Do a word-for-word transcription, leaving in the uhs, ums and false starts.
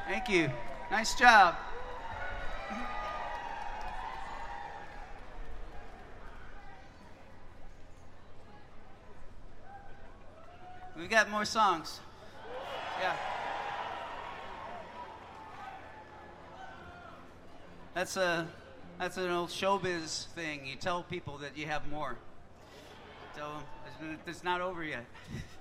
Thank you. Nice job. We got more songs. Yeah. That's a that's an old showbiz thing. You tell people that you have more. Tell them it's not over yet.